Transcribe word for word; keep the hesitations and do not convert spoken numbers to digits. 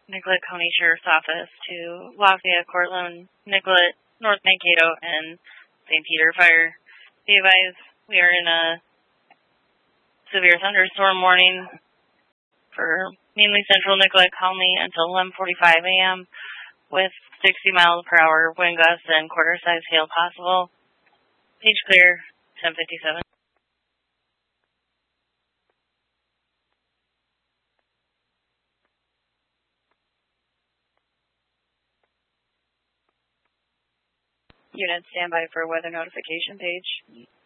Nicollet County Sheriff's Office to Lafayette, Cortland, Nicollet, North Mankato, and Saint Peter Fire. Be advised, we are in a severe thunderstorm warning for mainly central Nicollet County until eleven forty-five a m with sixty miles per hour wind gusts and quarter-size hail possible. Page clear, ten fifty-seven. Unit standby for weather notification page.